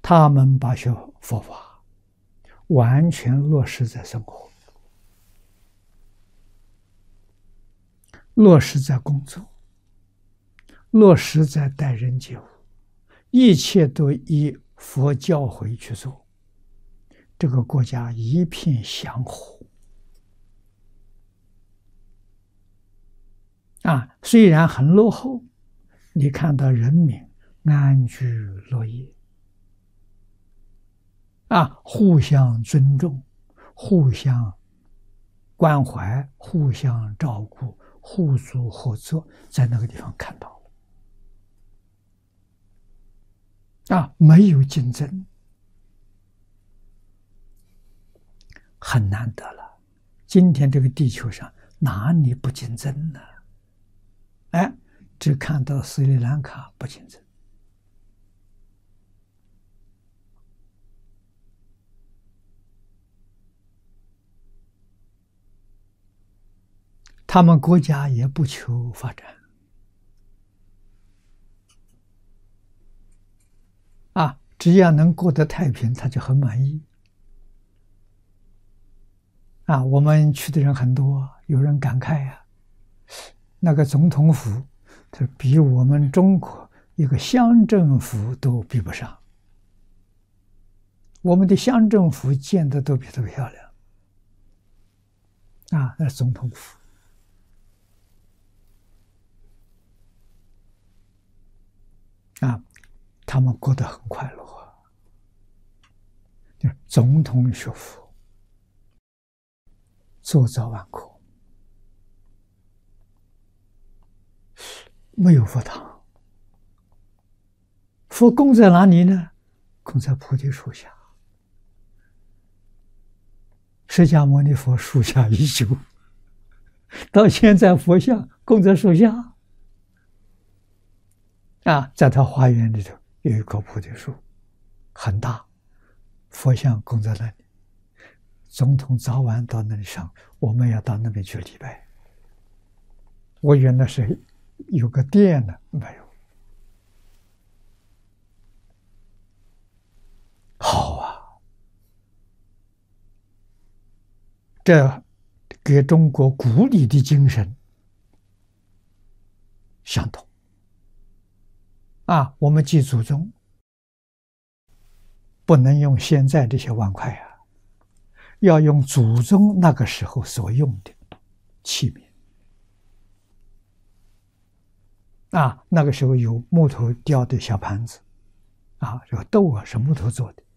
他们把学佛法完全落实在生活，落实在工作，落实在待人接物，一切都依佛教诲去做，这个国家一片祥和。虽然很落后，你看到人民安居乐业，互相尊重，互相关怀，互相照顾，互助合作，在那个地方看到了。没有竞争，很难得了。今天这个地球上哪里不竞争呢？只看到斯里兰卡不竞争。他们国家也不求发展，只要能过得太平，他就很满意。我们去的人很多，有人感慨那个总统府，它比我们中国一个乡政府都比不上。我们的乡政府建的都比它漂亮。那是总统府。他们过得很快乐。总统学佛，做早晚课，没有佛堂。佛供在哪里呢？供在菩提树下。释迦牟尼佛树下一宿，到现在佛像供在树下。在他花园里头有一棵菩提树，很大，佛像供在那里。总统早晚到那里上，我们要到那边去礼拜。我原来是有个殿呢，没有。好啊，这跟中国古礼的精神相同。我们祭祖宗不能用现在这些碗筷要用祖宗那个时候所用的器皿。那个时候有木头雕的小盘子，这个豆是木头做的，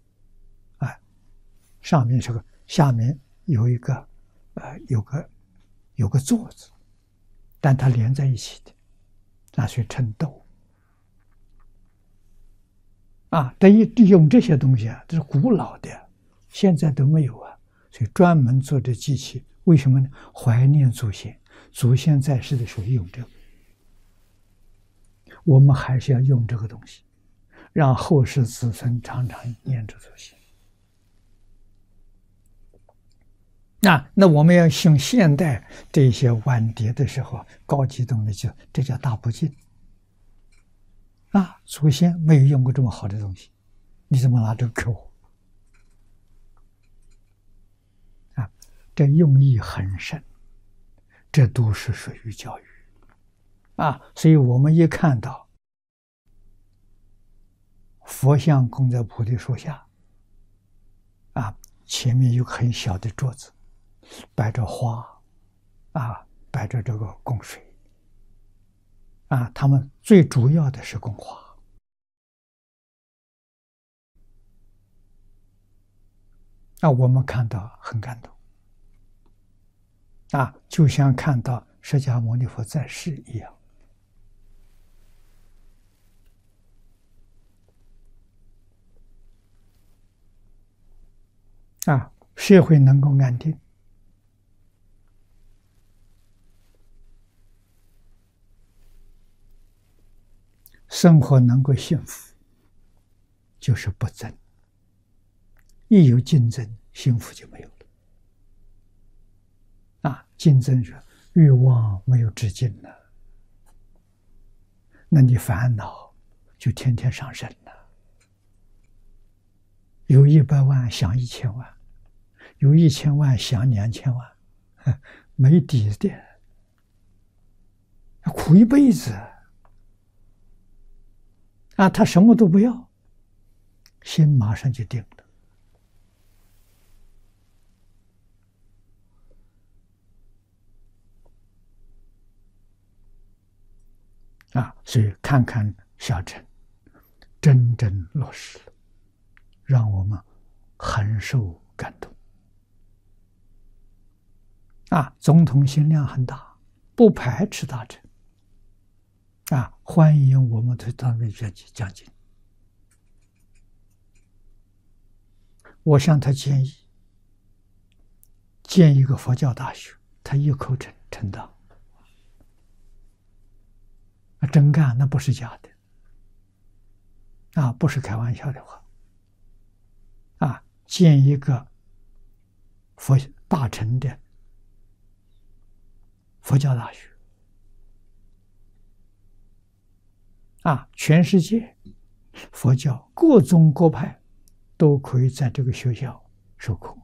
上面是个，下面有一个，有个座子，但它连在一起的，那是称豆。等于用这些东西这是古老的，现在都没有所以专门做的机器，为什么呢？怀念祖先，祖先在世的时候用这个，我们还是要用这个东西，让后世子孙常常念着祖先。那我们要用现代这些碗碟的时候，高级东西这叫大不敬。祖先没有用过这么好的东西，你怎么拿这个给我？这用意很深，这都是属于教育。所以我们一看到佛像供在菩提树下，前面有很小的桌子，摆着花，摆着这个供水，他们最主要的是供花。我们看到很感动，就像看到释迦牟尼佛在世一样。社会能够安定，生活能够幸福，就是不争。一有竞争，幸福就没有了。竞争是欲望没有止境了，那你烦恼就天天上升了。 有100万想1000万，有1000万想2000万，没底的，苦一辈子啊！他什么都不要，心马上就定了。所以看看小乘真正落实了，让我们很受感动。总统心量很大，不排斥大乘，欢迎我们到那边去讲经。我向他建议，建一个佛教大学，他一口承当。真干，那不是假的，不是开玩笑的话。建一个大乘的佛教大学，全世界佛教各宗各派都可以在这个学校授课。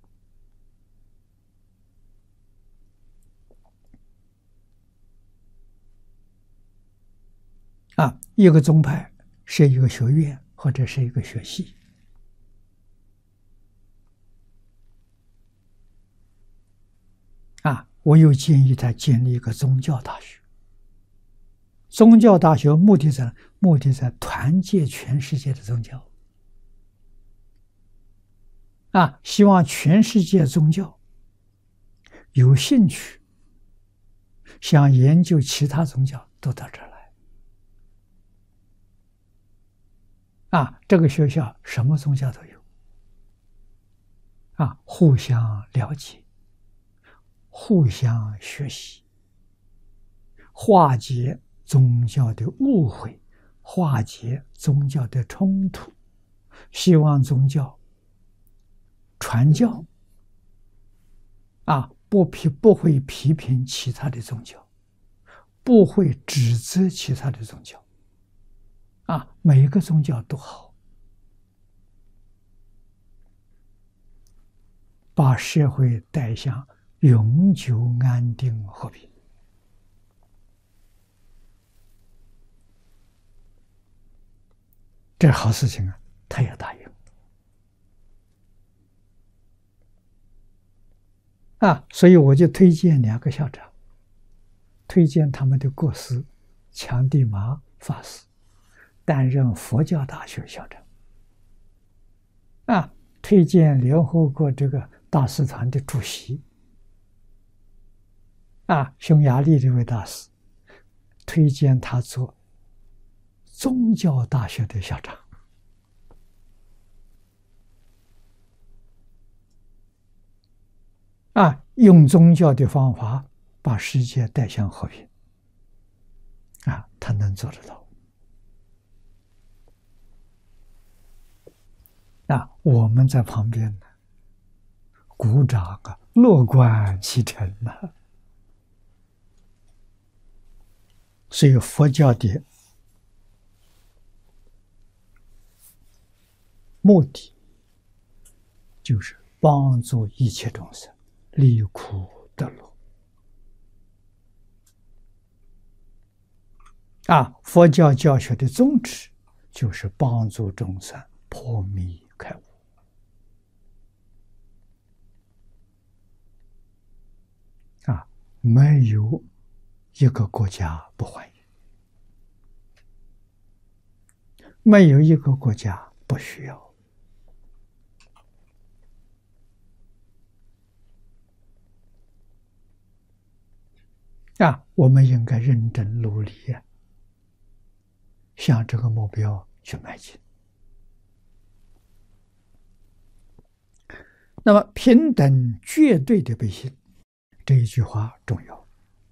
一个宗派是一个学院或者是一个学系，我又建议他建立一个宗教大学。宗教大学目的在团结全世界的宗教，希望全世界宗教有兴趣想研究其他宗教都到这儿来。这个学校什么宗教都有，互相了解，互相学习，化解宗教的误会，化解宗教的冲突，希望宗教传教，不会批评其他的宗教，不会指责其他的宗教，每一个宗教都好，把社会带向永久安定和平。这好事情他也答应。所以我就推荐2个校长，推荐他们的国师强地麻法师担任佛教大学校长，推荐联合国这个大使团的主席，匈牙利这位大使，推荐他做宗教大学的校长。用宗教的方法把世界带向和平，他能做得到。我们在旁边呢，鼓掌乐观其成所以佛教的目的就是帮助一切众生离苦得乐。佛教教学的宗旨就是帮助众生破迷开悟。没有一个国家不欢迎，没有一个国家不需要。我们应该认真努力向这个目标去迈进。那么平等绝对的悲心，这一句话重要。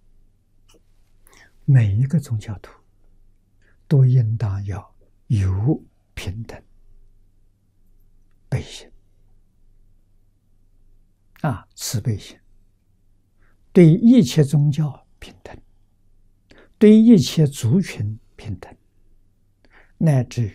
每一个宗教徒都应当要有平等悲心，慈悲心，对一切宗教平等，对一切族群平等，乃至于